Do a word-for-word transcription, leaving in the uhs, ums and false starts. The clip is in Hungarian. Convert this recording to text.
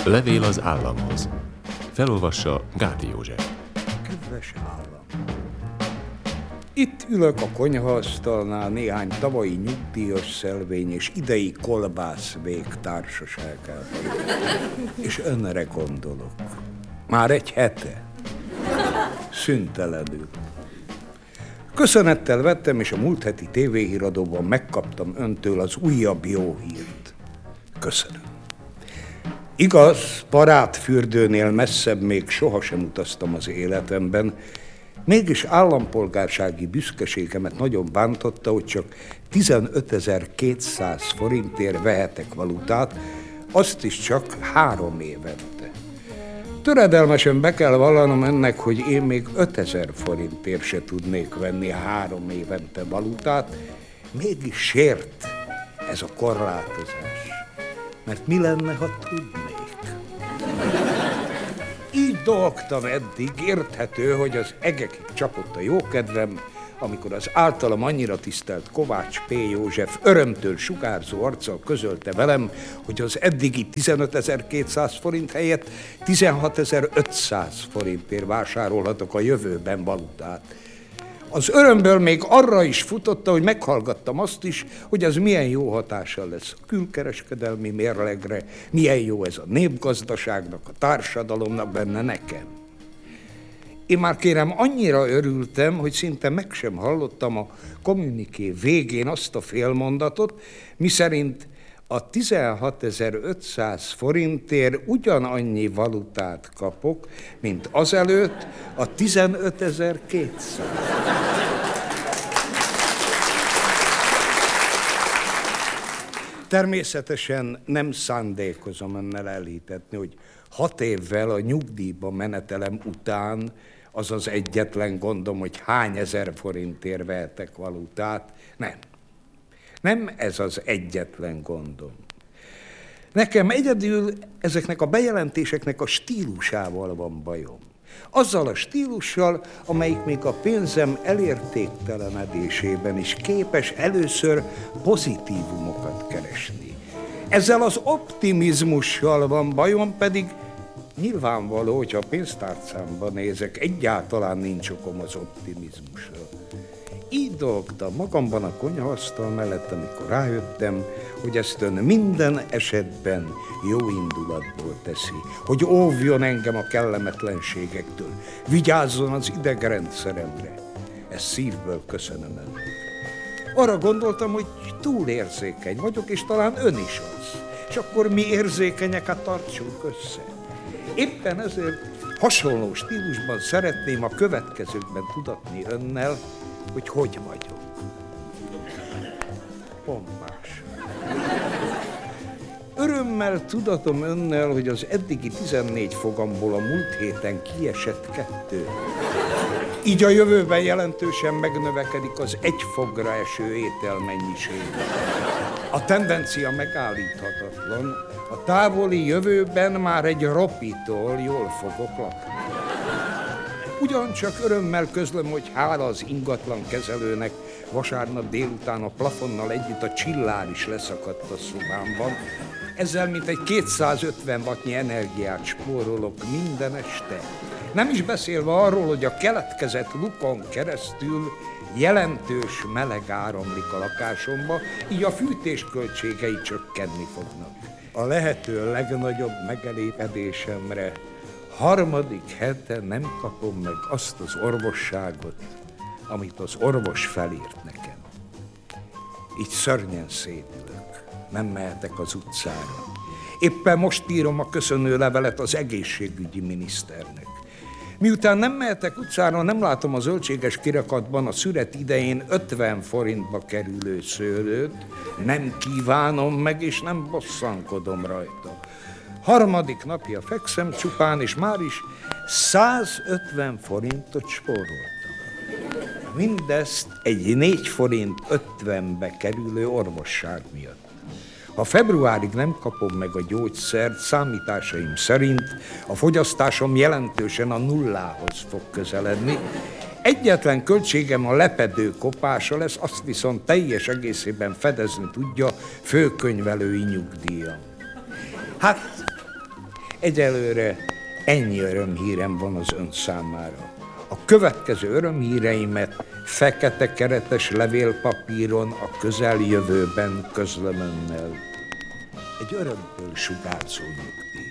Levél az államhoz. Felolvassa Gáti József. Kedves állam! Itt ülök a konyhaasztalnál néhány tavalyi nyugdíjas szelvény és idei kolbász vég társaságában. És önre gondolok. Már egy hete. Szüntelenül. Köszönettel vettem, és a múlt heti tévéhíradóban megkaptam öntől az újabb jó hírt. Köszönöm. Igaz, parádfürdőnél messzebb még sohasem utaztam az életemben, mégis állampolgársági büszkeségemet nagyon bántotta, hogy csak tizenötezer-kétszáz forintért vehetek valutát, azt is csak három évente. Töredelmesen be kell vallanom ennek, hogy én még ötezer forintért se tudnék venni három évente valutát, mégis sért ez a korlátozás. Mert mi lenne, ha tudnék? Így dolgtam eddig, érthető, hogy az egekig csapott a jókedvem, amikor az általam annyira tisztelt Kovács P. József örömtől sugárzó arccal közölte velem, hogy az eddigi tizenötezer-kétszáz forint helyett tizenhatezer-ötszáz forintért vásárolhatok a jövőben valutát. Az örömből még arra is futotta, hogy meghallgattam azt is, hogy az milyen jó hatással lesz a külkereskedelmi mérlegre, milyen jó ez a népgazdaságnak, a társadalomnak, benne nekem. Én már kérem annyira örültem, hogy szinte meg sem hallottam a kommuniké végén azt a félmondatot, miszerint a tizenhatezer-ötszáz forintért ugyanannyi valutát kapok, mint azelőtt a tizenötezer-kétszáz. Természetesen nem szándékozom önnel elhitetni, hogy hat évvel a nyugdíjba menetelem után az az egyetlen gondom, hogy hány ezer forintért vehetek valutát. Nem. Nem ez az egyetlen gondom. Nekem egyedül ezeknek a bejelentéseknek a stílusával van bajom. Azzal a stílussal, amelyik még a pénzem elértéktelenedésében is képes először pozitívumokat keresni. Ezzel az optimizmussal van bajom, pedig nyilvánvaló, hogyha a pénztárcámba nézek, egyáltalán nincs okom az optimizmusra. Így dolgtam magamban a konyhaasztal mellett, amikor rájöttem, hogy ezt ön minden esetben jó indulatból teszi, hogy óvjon engem a kellemetlenségektől, vigyázzon az idegrendszeremre. Ezt szívből köszönöm ennek. Arra gondoltam, hogy túl érzékeny vagyok, és talán ön is az. És akkor mi érzékenyeket tartsunk össze. Éppen ezért hasonló stílusban szeretném a következőkben tudatni önnel, hogy hogy vagyok. Pompás. Örömmel tudatom önnel, hogy az eddigi tizennégy fogamból a múlt héten kiesett kettő. Így a jövőben jelentősen megnövekedik az egy fogra eső ételmennyiség. A tendencia megállíthatatlan. A távoli jövőben már egy ropitól jól fogok lakni. Ugyancsak örömmel közlöm, hogy hála az ingatlan kezelőnek vasárnap délután a plafonnal együtt a csillár is leszakadt a szobámban. Ezzel mintegy kétszázötven wattnyi energiát spórolok minden este. Nem is beszélve arról, hogy a keletkezett lukon keresztül jelentős meleg áramlik a lakásomba, így a fűtés költségei csökkenni fognak. A lehető legnagyobb megelégedésemre harmadik hete nem kapom meg azt az orvosságot, amit az orvos felírt nekem. Így szörnyen szédülök, nem mehetek az utcára. Éppen most írom a köszönő levelet az egészségügyi miniszternek. Miután nem mehetek utcára, nem látom a zöldséges kirakatban a szüret idején ötven forintba kerülő szőlőt, nem kívánom meg, és nem bosszankodom rajta. Harmadik napja fekszem csupán, és már is százötven forintot spóroltam. Mindezt egy négy forint ötvenbe kerülő orvosság miatt. Ha februárig nem kapom meg a gyógyszert, számításaim szerint a fogyasztásom jelentősen a nullához fog közeledni. Egyetlen költségem a lepedő kopása lesz, azt viszont teljes egészében fedezni tudja főkönyvelői nyugdíjam. Hát Egyelőre ennyi örömhírem van az ön számára. A következő örömhíreimet fekete keretes levélpapíron a közeljövőben közlöm önnel. Egy örömtől sugárzó nyugdíj.